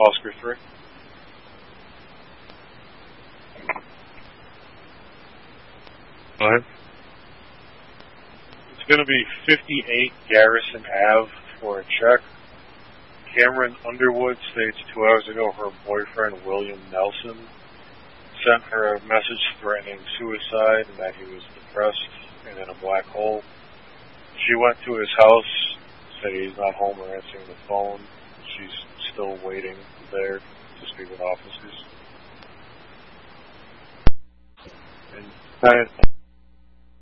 Oscar 3. Go ahead. It's going to be 58 Garrison Ave for a check. Cameron Underwood states 2 hours ago her boyfriend, William Nelson, sent her a message threatening suicide and that he was depressed and in a black hole. She went to his house, said he's not home or answering the phone. She's still waiting there to speak with officers. And